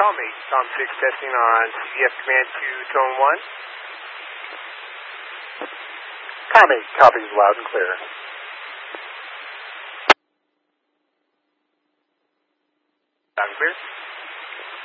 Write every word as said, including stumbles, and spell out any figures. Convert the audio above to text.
Tom eight, Tom six testing on C D F command to Zone one. Tom eight, copies loud and clear. Loud and clear.